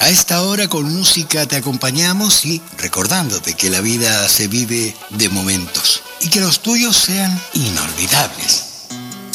A esta hora con música te acompañamos y recordándote que la vida se vive de momentos y que los tuyos sean inolvidables.